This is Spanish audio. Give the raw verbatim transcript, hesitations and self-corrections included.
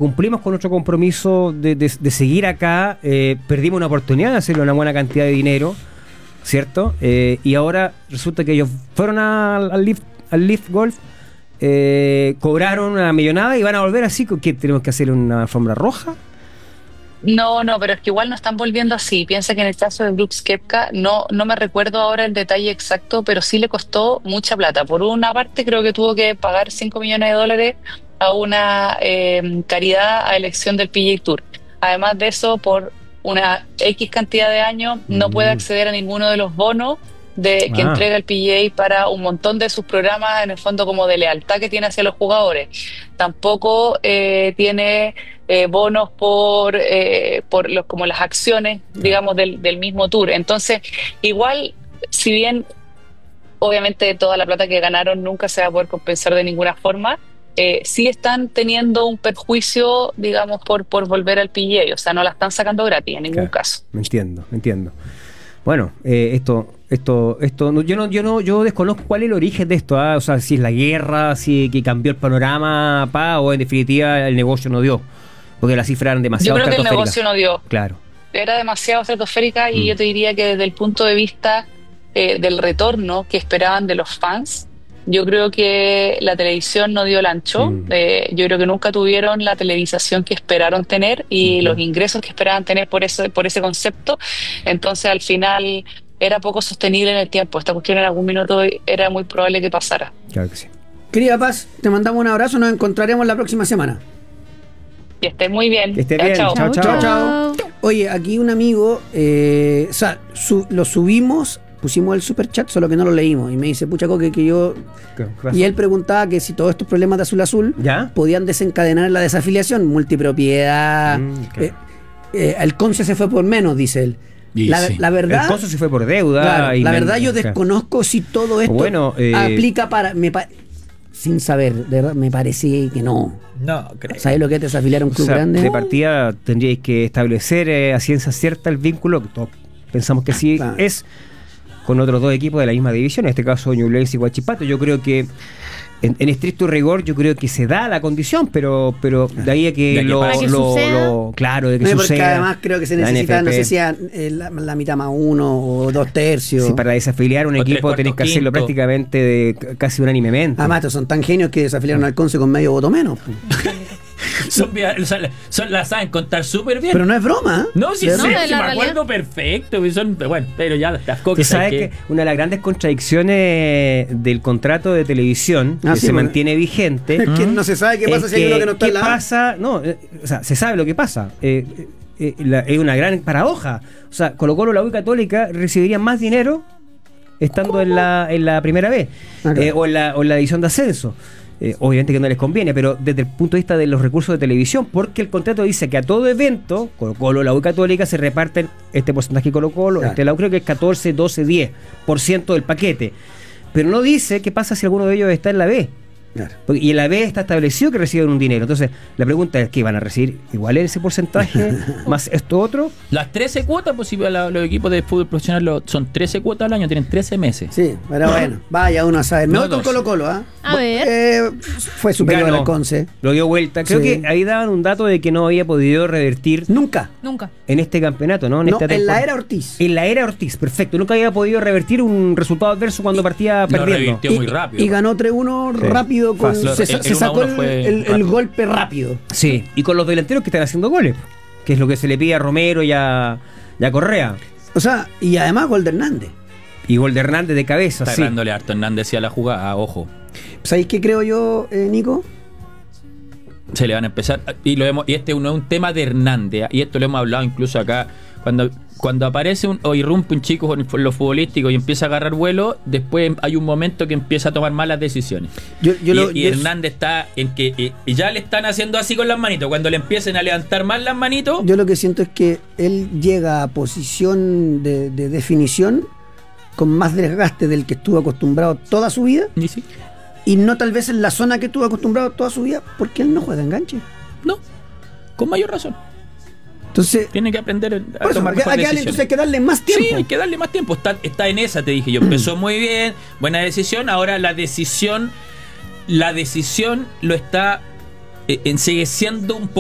cumplimos con nuestro compromiso de, de, de seguir acá, eh, perdimos una oportunidad de hacerle una buena cantidad de dinero, ¿cierto? Eh, y ahora resulta que ellos fueron al, al, Lift, al Lift Golf, eh, cobraron una millonada y van a volver así. ¿Qué tenemos que hacer? ¿Una alfombra roja? No, no, pero es que igual no están volviendo así. Piensa que en el caso de Brooks Koepka, no, no me recuerdo ahora el detalle exacto, pero sí le costó mucha plata. Por una parte, creo que tuvo que pagar cinco millones de dólares a una eh, caridad a elección del P G A Tour. Además de eso, por una X cantidad de años, no puede acceder a ninguno de los bonos de que Ah. entrega el P G A para un montón de sus programas, en el fondo como de lealtad que tiene hacia los jugadores. Tampoco eh, tiene eh, bonos por eh, por los como las acciones, digamos, del, del mismo tour. Entonces, igual, si bien obviamente toda la plata que ganaron nunca se va a poder compensar de ninguna forma, eh, sí están teniendo un perjuicio, digamos, por, por volver al P G A. O sea, no la están sacando gratis en ningún Claro, caso. Me entiendo, me entiendo. Bueno, eh, esto, esto, esto, no, yo no, yo no, yo desconozco cuál es el origen de esto, ¿ah? O sea, si es la guerra, si que cambió el panorama, pa, o en definitiva el negocio no dio, porque las cifras eran demasiado Yo creo que el estratosféricas. negocio no dio. Claro. Era demasiado estratosférica y Mm. yo te diría que desde el punto de vista eh, del retorno que esperaban de los fans, yo creo que la televisión no dio el ancho. Mm. Eh, yo creo que nunca tuvieron la televisación que esperaron tener y Ujú. los ingresos que esperaban tener por ese, por ese concepto. Entonces, al final, era poco sostenible en el tiempo. Esta cuestión en algún minuto era muy probable que pasara. Claro que sí. Querida Paz, te mandamos un abrazo, nos encontraremos la próxima semana. Que estés muy bien. Que estés Chao, bien. chao. Chao, chao. Chao, chao. Oye, aquí un amigo, eh, o sea, su- lo subimos, pusimos el superchat, solo que no lo leímos. Y me dice, pucha, Coque, que yo... ¿Qué pasó? Y él preguntaba que si todos estos problemas de Azul Azul ¿Ya? podían desencadenar la desafiliación, multipropiedad. Mm, claro. eh, eh, el Conce se fue por menos, dice él. Y La, sí. la verdad... El costo se fue por deuda. Claro, y la me- verdad yo claro. desconozco si todo esto Bueno, eh, aplica para... Me pa- sin saber, de verdad, me parece que no. No, creo. ¿Sabes lo que es desafiliar a un O club sea, grande? de partida tendríais que establecer eh, a ciencia cierta el vínculo, que todos pensamos que sí Claro. es, con otros dos equipos de la misma división, en este caso Ñublense y Huachipato. Yo creo que en, en estricto rigor yo creo que se da la condición, pero pero de ahí a que, De que lo, para que lo- suceda. lo- claro, de que No, porque suceda. además creo que se la necesita, N no F P. sé si a- eh, la, la mitad más uno o dos tercios. Sí, para desafiliar un O tres equipo tenés que cuartos, hacerlo quinto. prácticamente de, c- casi unánimemente. Además, estos son tan genios que desafiliaron al Conce con medio voto menos. Son, bien- son- son- la saben contar súper bien. Pero no es broma. ¿eh? no, sí, De sí, No, sí, de la me realidad. acuerdo perfecto. pues Son, bueno, pero ya las Tú coques sabes hay que una de las grandes contradicciones del contrato de televisión Ah, que sí, se bueno. mantiene vigente Es que no se sabe qué pasa es si hay uno que no está ¿qué en la A. pasa? No, eh, o sea, se sabe lo que pasa. Eh, eh, eh, la- es una gran paradoja. O sea, Colo Colo, la U Católica recibirían más dinero estando en la, en la primera vez Ah, claro. eh, o, en la, o en la edición de ascenso. Eh, obviamente que no les conviene, pero desde el punto de vista de los recursos de televisión, porque el contrato dice que a todo evento, Colo Colo, la U Católica, se reparten este porcentaje Colo Colo, Claro. este la U creo que es catorce, doce, diez por ciento del paquete. Pero no dice qué pasa si alguno de ellos está en la B. Claro. Porque- Y en la B está establecido que reciben un dinero. Entonces, la pregunta es: ¿qué van a recibir igual ese porcentaje más esto otro? Las trece cuotas, pues si la- los equipos de fútbol profesional lo- son trece cuotas al año, tienen trece meses. Sí, pero bueno, vaya uno a saber. Me No, voy con dos. Colo Colo, ¿ah? A ver. Eh, fue superior Ganó. al Conce. Lo dio vuelta. Creo Sí. que ahí daban un dato de que no había podido revertir Nunca. Nunca. en este campeonato, ¿no? En, No, esta en la temporada. era Ortiz. En la era Ortiz, perfecto. Nunca había podido revertir un resultado adverso cuando partía Lo perdiendo. revirtió muy rápido. Y ganó tres uno Sí. rápido. Con, Fácil. se, El- el se sacó uno a el, uno fue el- el rápido. golpe rápido. Sí, y con los delanteros que están haciendo goles, que es lo que se le pide a Romero y a, y a Correa. O sea, y además gol de Hernández. Y gol de Hernández de cabeza, Está sí. dándole harto Hernández hacia la jugada, ojo. ¿Sabéis qué creo yo, eh, Nico? Se le van a empezar. Y lo hemos, y este no es un tema de Hernández, y esto lo hemos hablado incluso acá. Cuando, cuando aparece un, o irrumpe un chico con lo futbolístico y empieza a agarrar vuelo, después hay un momento que empieza a tomar malas decisiones. Yo, yo y lo- y yo- Hernández está en que eh, y ya le están haciendo así con las manitos. Cuando le empiecen a levantar más las manitos, Yo lo que siento es que él llega a posición de, de definición con más desgaste del que estuvo acostumbrado toda su vida y sí, y no tal vez en la zona que estuvo acostumbrado toda su vida porque él no juega enganche. no, con mayor razón. Entonces, Tiene que aprender a por eso, tomar hay que- mejores hay que darle- decisiones. entonces hay que darle más tiempo. Sí, hay que darle más tiempo. Está, está en esa, te dije yo. Empezó muy bien, buena decisión. Ahora la decisión, la decisión lo está eh, encegueciendo un poco.